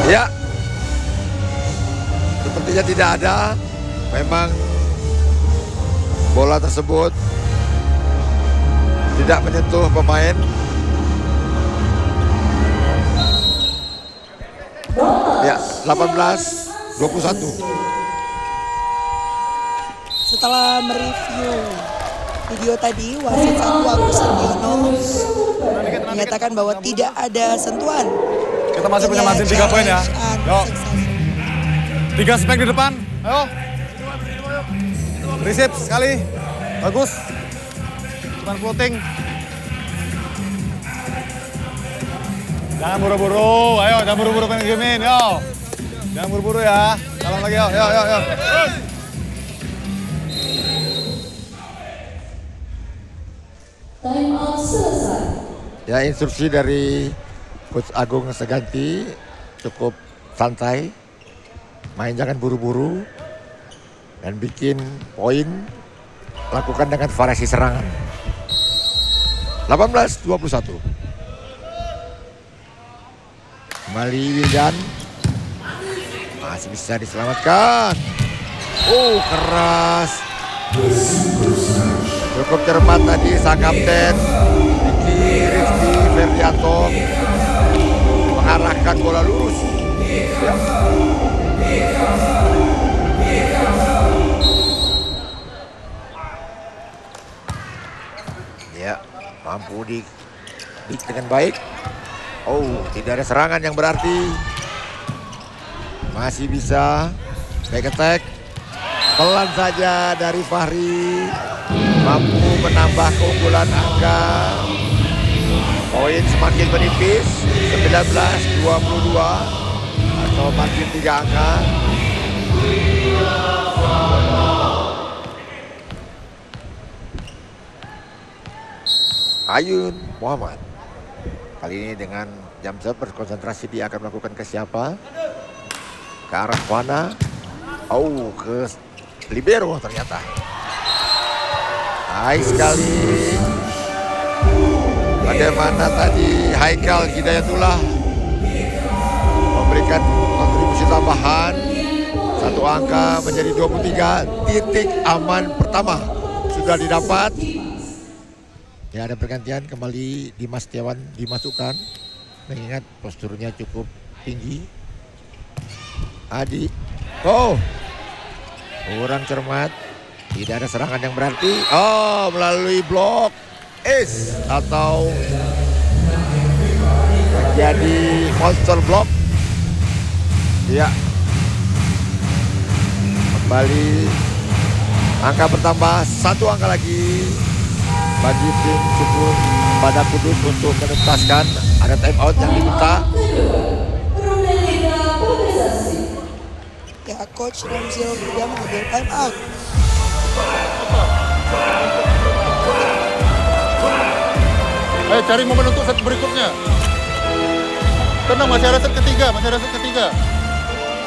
Ya, sepertinya tidak ada. Memang bola tersebut tidak menyentuh pemain. Ya, 18-21. Setelah mereview video tadi, wasit 1 Agus Sendiono menyatakan bahwa tidak ada sentuhan. Kita masih punya margin 3 poin ya. Yuk. 3 spek di depan. Ayo. Resip sekali. Bagus. Bukan floating. Jangan buru-buru. Ayo, jangan buru-buru pengen gamein. Yo. Jangan buru-buru ya. Salam lagi, yo. Yo. Time out selesai. Ya, instruksi dari Coach Agung Seganti cukup santai, main jangan buru-buru, dan bikin poin lakukan dengan variasi serangan. 18-21. Kembali Wildan, masih bisa diselamatkan. Keras. Cukup cermat tadi sang kapten Rizky Ferdianto mengarahkan bola lurus. Ya, mampu di dengan baik. Tidak ada serangan yang berarti. Masih bisa back attack. Pelan saja dari Fahri. Mampu menambah keunggulan angka. Poin semakin menipis, 19-22 atau margin 3 angka. Ayun Muhammad kali ini dengan Jamsel berkonsentrasi, dia akan melakukan ke siapa? Ke arah mana? Ke libero ternyata. Baik sekali. Bagaimana tadi Haikal Hidayatullah memberikan kontribusi tambahan 1 angka menjadi 23. Titik aman pertama sudah didapat. Ya, ada pergantian, kembali Dimas Setiawan dimasukkan, mengingat posturnya cukup tinggi. Adi, kurang cermat. Tidak ada serangan yang berarti. Melalui blok ace atau menjadi monster block. Ya, kembali angka bertambah 1 angka lagi bagi tim Cukur pada Kudus untuk menuntaskan. Ada time out yang diminta. Ya, Coach Ramzil juga mengambil time out. Ayo cari momen untuk set berikutnya. Tenang, masih ada set ketiga.